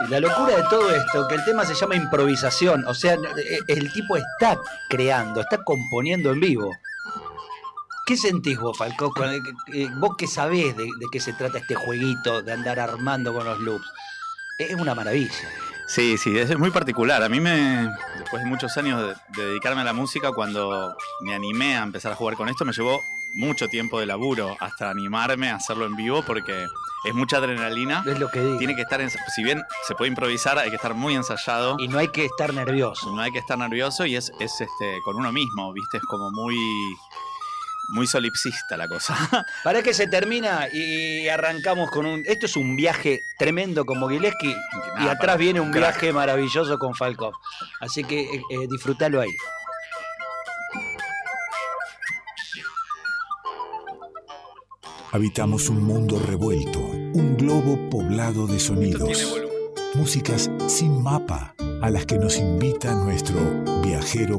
La locura de todo esto, que el tema se llama improvisación, o sea, el tipo está creando, está componiendo en vivo. ¿Qué sentís vos, Falcó? Vos que sabés de qué se trata este jueguito de andar armando con los loops. Es una maravilla. Sí, es muy particular. A mí después de muchos años de dedicarme a la música, cuando me animé a empezar a jugar con esto, me llevó mucho tiempo de laburo hasta animarme a hacerlo en vivo, porque es mucha adrenalina. Es lo que digo. Tiene que estar, si bien se puede improvisar, hay que estar muy ensayado. Y no hay que estar nervioso. No hay que estar nervioso y es con uno mismo, ¿viste? Es como muy solipsista la cosa. Para que se termina y arrancamos con esto es un viaje tremendo con Mogileski y atrás viene un viaje maravilloso con Falkov. Así que disfrútalo ahí. Habitamos un mundo revuelto, un globo poblado de sonidos, músicas sin mapa a las que nos invita nuestro viajero